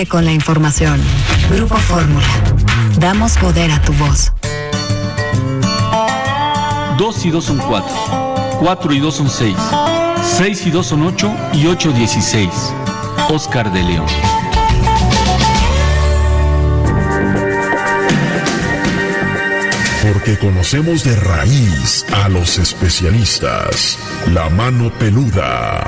Con la información. Grupo Fórmula. Damos poder a tu voz. 2 y 2 son 4. 4 y 2 son 6. 6 y 2 son 8 y 8 16. Oscar de León. Porque conocemos de raíz a los especialistas. La mano peluda.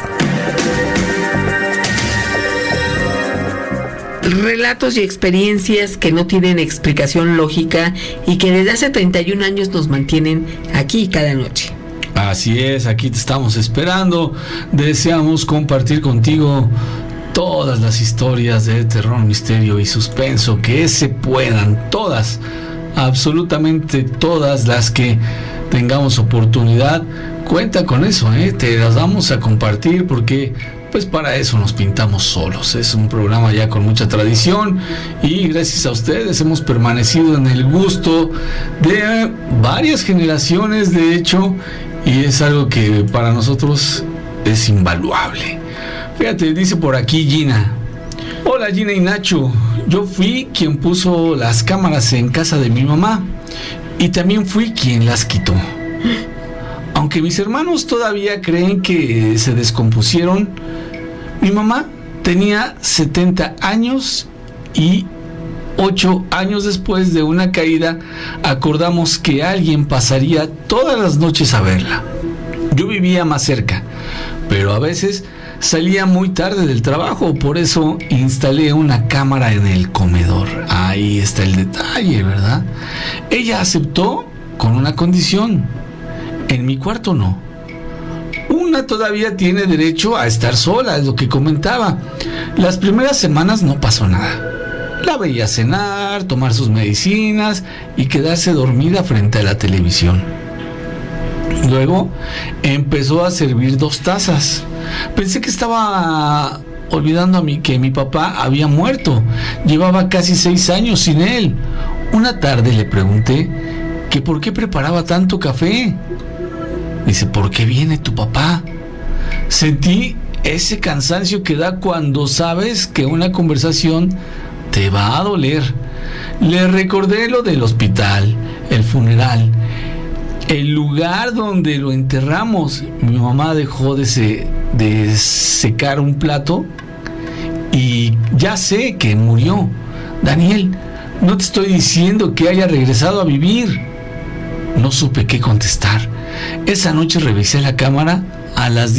Relatos y experiencias que no tienen explicación lógica y que desde hace 31 años nos mantienen aquí cada noche. Así es, aquí te estamos esperando. Deseamos compartir contigo todas las historias de terror, misterio y suspenso que se puedan, todas, absolutamente todas las que tengamos oportunidad. Cuenta con eso, te las vamos a compartir porque pues para eso nos pintamos solos. Es un programa ya con mucha tradición y gracias a ustedes hemos permanecido en el gusto de varias generaciones, de hecho, y es algo que para nosotros es invaluable. Fíjate, dice por aquí Gina. Hola Gina y Nacho, yo fui quien puso las cámaras en casa de mi mamá y también fui quien las quitó. Aunque mis hermanos todavía creen que se descompusieron, mi mamá tenía 70 años y 8 años después de una caída acordamos que alguien pasaría todas las noches a verla. Yo vivía más cerca, pero a veces salía muy tarde del trabajo, por eso instalé una cámara en el comedor. Ahí está el detalle, ¿verdad? Ella aceptó con una condición. En mi cuarto no. Una todavía tiene derecho a estar sola, es lo que comentaba. Las primeras semanas no pasó nada. La veía cenar, tomar sus medicinas y quedarse dormida frente a la televisión. Luego empezó a servir 2 tazas. Pensé que estaba olvidando que mi papá había muerto. Llevaba casi 6 años sin él. Una tarde le pregunté que por qué preparaba tanto café. Dice, ¿por qué viene tu papá? Sentí ese cansancio que da cuando sabes que una conversación te va a doler. Le recordé lo del hospital, el funeral, el lugar donde lo enterramos. Mi mamá dejó de secar un plato y ya sé que murió. Daniel, no te estoy diciendo que haya regresado a vivir. No supe qué contestar. Esa noche revisé la cámara. A las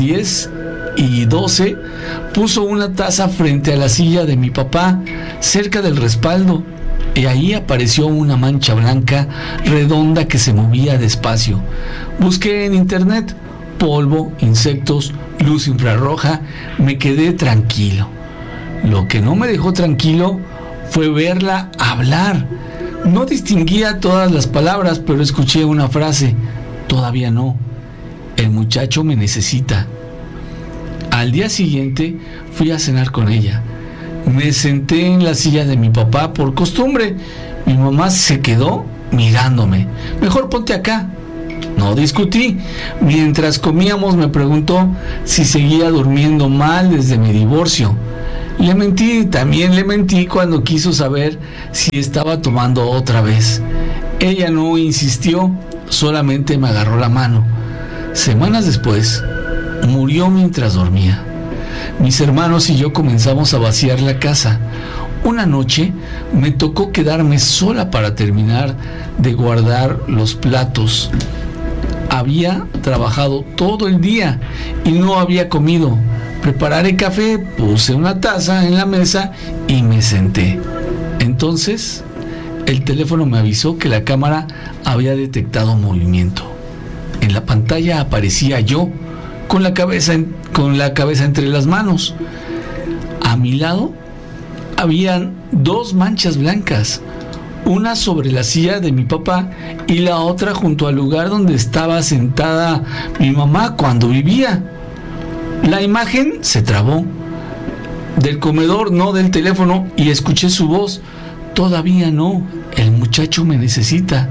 10:12 puso una taza frente a la silla de mi papá, cerca del respaldo, y ahí apareció una mancha blanca redonda que se movía despacio. Busqué en internet: polvo, insectos, luz infrarroja. Me quedé tranquilo. Lo que no me dejó tranquilo fue verla hablar. No distinguía todas las palabras, pero escuché una frase: todavía no, el muchacho me necesita. Al día siguiente fui a cenar con ella. Me senté en la silla de mi papá por costumbre. Mi mamá se quedó mirándome. Mejor ponte acá. No discutí. Mientras comíamos me preguntó si seguía durmiendo mal desde mi divorcio. Le mentí, también le mentí cuando quiso saber si estaba tomando otra vez. Ella no insistió, solamente me agarró la mano. Semanas después, murió mientras dormía. Mis hermanos y yo comenzamos a vaciar la casa. Una noche me tocó quedarme sola para terminar de guardar los platos. Había trabajado todo el día y no había comido. Preparé café, puse una taza en la mesa y me senté. Entonces, el teléfono me avisó que la cámara había detectado movimiento. En la pantalla aparecía yo, con la cabeza entre las manos. A mi lado habían 2 manchas blancas, una sobre la silla de mi papá y la otra junto al lugar donde estaba sentada mi mamá cuando vivía. La imagen se trabó. Del comedor, no del teléfono, y escuché su voz: todavía no, el muchacho me necesita.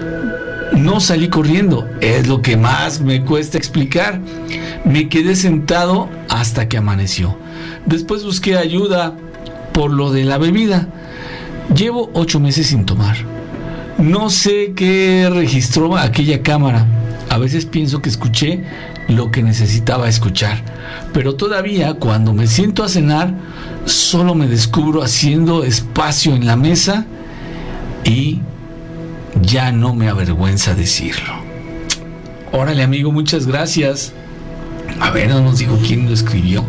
No salí corriendo, es lo que más me cuesta explicar. Me quedé sentado hasta que amaneció. Después busqué ayuda por lo de la bebida. Llevo 8 meses sin tomar. No sé qué registró aquella cámara. A veces pienso que escuché lo que necesitaba escuchar, pero todavía cuando me siento a cenar, solo me descubro haciendo espacio en la mesa y ya no me avergüenza decirlo. Órale, amigo, muchas gracias. A ver, no nos dijo quién lo escribió.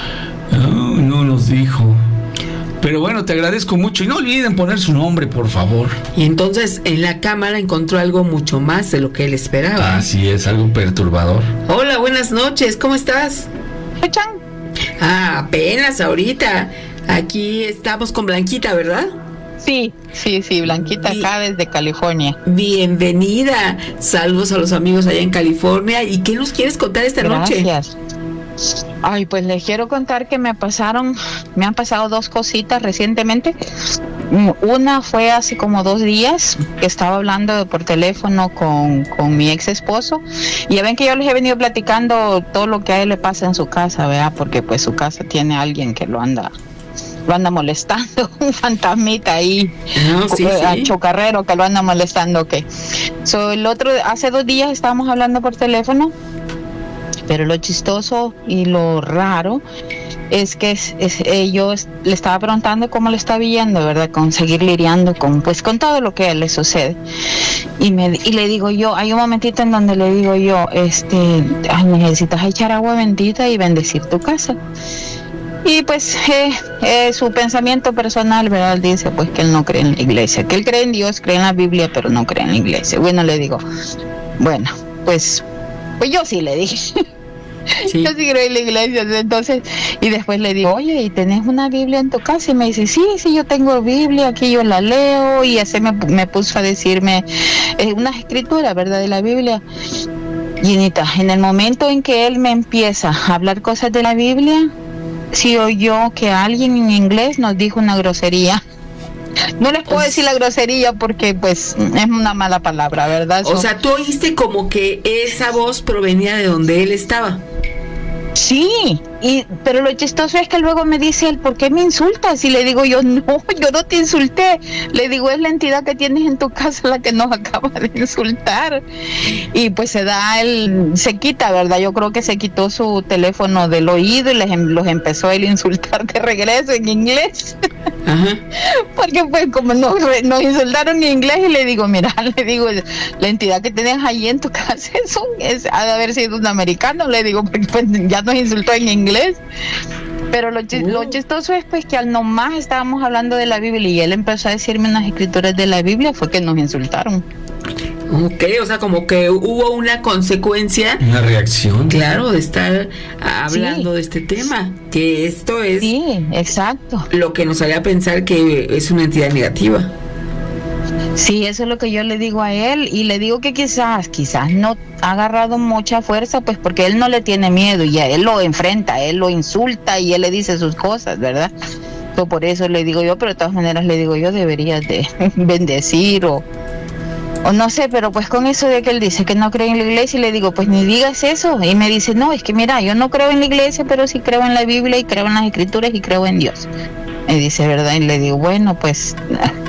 No nos dijo. Pero bueno, te agradezco mucho y no olviden poner su nombre, por favor. Y entonces en la cámara encontró algo mucho más de lo que él esperaba. Así es, algo perturbador. Hola, buenas noches, ¿cómo estás? ¿Escuchan? Apenas ahorita. Aquí estamos con Blanquita, ¿verdad? Sí, Blanquita acá desde California. Bienvenida. Saludos a los amigos allá en California. ¿Y qué nos quieres contar esta noche? Gracias. Ay, pues les quiero contar que me han pasado 2 cositas recientemente. Una fue hace como 2 días que estaba hablando por teléfono con mi ex esposo, y ya ven que yo les he venido platicando todo lo que a él le pasa en su casa, ¿verdad? Porque pues su casa tiene a alguien que lo anda molestando, un fantasmita ahí, chocarrero que lo anda molestando, ok. Hace 2 días estábamos hablando por teléfono, pero lo chistoso y lo raro es que yo le estaba preguntando cómo le está yendo, ¿verdad? Con seguir lidiando con todo lo que a él le sucede. Y le digo yo, hay un momentito en donde le digo yo, necesitas echar agua bendita y bendecir tu casa. Y pues su pensamiento personal, ¿verdad? Dice pues que él no cree en la iglesia, que él cree en Dios, cree en la Biblia, pero no cree en la iglesia. Bueno, le digo, bueno, pues yo sí le dije. Sí. Yo sí creo en la iglesia, entonces, y después le digo, oye, ¿y tenés una Biblia en tu casa? Y me dice, sí, yo tengo Biblia, aquí yo la leo, y así me puso a decirme unas escrituras, ¿verdad?, de la Biblia. Y en el momento en que él me empieza a hablar cosas de la Biblia, sí oyó que alguien en inglés nos dijo una grosería. No les puedo decir la grosería porque pues es una mala palabra, ¿verdad? O sea, tú oíste como que esa voz provenía de donde él estaba. Sí, pero lo chistoso es que luego me dice él, ¿por qué me insultas? Y le digo yo no te insulté. Le digo, es la entidad que tienes en tu casa la que nos acaba de insultar. Y pues se quita, ¿verdad? Yo creo que se quitó su teléfono del oído y los empezó él a insultar de regreso en inglés. Ajá. Porque pues como nos insultaron en inglés, y le digo, mira, la entidad que tienes ahí en tu casa ha de haber sido un americano, le digo, porque pues ya nos insultó en inglés. Pero lo chistoso es pues que al nomás estábamos hablando de la Biblia y él empezó a decirme unas escrituras de la Biblia, fue que nos insultaron. Ok, o sea, como que hubo una consecuencia. Una reacción. Claro, de estar hablando de este tema. Que esto es. Sí, exacto. Lo que nos haría pensar que es una entidad negativa. Sí, eso es lo que yo le digo a él, y le digo que quizás no ha agarrado mucha fuerza, pues porque él no le tiene miedo y a él lo enfrenta, él lo insulta y él le dice sus cosas, ¿verdad? Entonces, por eso le digo yo, pero de todas maneras le digo yo, deberías de bendecir o no sé, pero pues con eso de que él dice que no cree en la iglesia, y le digo, pues ni digas eso, y me dice, no, es que mira, yo no creo en la iglesia, pero sí creo en la Biblia y creo en las escrituras y creo en Dios. Me dice, ¿verdad? Y le digo, bueno, pues